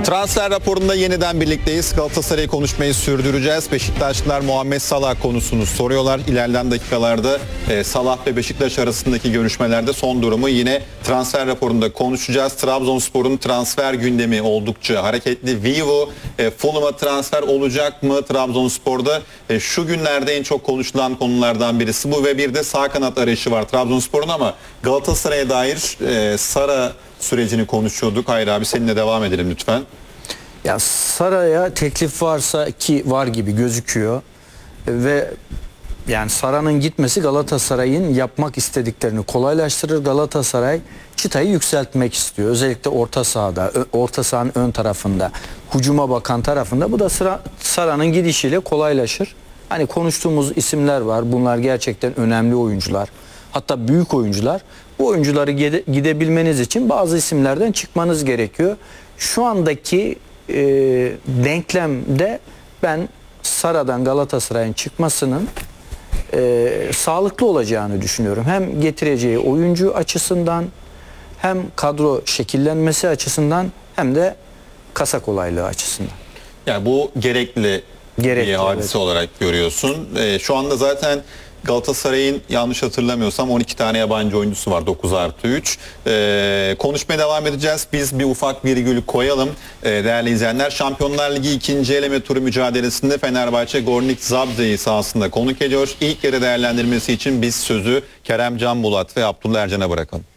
Transfer raporunda yeniden birlikteyiz. Galatasaray'ı konuşmayı sürdüreceğiz. Beşiktaşlılar Muhammed Salah konusunu soruyorlar. İlerleyen dakikalarda Salah ve Beşiktaş arasındaki görüşmelerde son durumu yine transfer raporunda konuşacağız. Trabzonspor'un transfer gündemi oldukça hareketli. Vivo, Fulham'a transfer olacak mı Trabzonspor'da? Şu günlerde en çok konuşulan konulardan birisi bu ve bir de sağ kanat arayışı var Trabzonspor'un, ama Galatasaray'a dair Sara sürecini konuşuyorduk. Hayır abi, seninle devam edelim lütfen. Ya Sara'ya teklif varsa, ki var gibi gözüküyor ve yani Sara'nın gitmesi Galatasaray'ın yapmak istediklerini kolaylaştırır. Galatasaray çıtayı yükseltmek istiyor. Özellikle orta sahada, orta sahanın ön tarafında, hücuma bakan tarafında. Bu da Sara'nın gidişiyle kolaylaşır. Hani konuştuğumuz isimler var. Bunlar gerçekten önemli oyuncular. Hatta büyük oyuncular. Bu oyuncuları gidebilmeniz için bazı isimlerden çıkmanız gerekiyor. Şu andaki denklemde ben Sara'dan Galatasaray'ın çıkmasının sağlıklı olacağını düşünüyorum. Hem getireceği oyuncu açısından, hem kadro şekillenmesi açısından, hem de kasa kolaylığı açısından. Yani bu gerekli bir hadise, evet, olarak görüyorsun. Şu anda zaten Galatasaray'ın yanlış hatırlamıyorsam 12 tane yabancı oyuncusu var, 9+3. Konuşmaya devam edeceğiz. Biz bir ufak virgül koyalım. Değerli izleyenler, Şampiyonlar Ligi 2. eleme turu mücadelesinde Fenerbahçe Gornik Zabrze'yi sahasında konuk ediyor. İlk yarı değerlendirmesi için biz sözü Kerem Canbulat ve Abdullah Ercan'a bırakalım.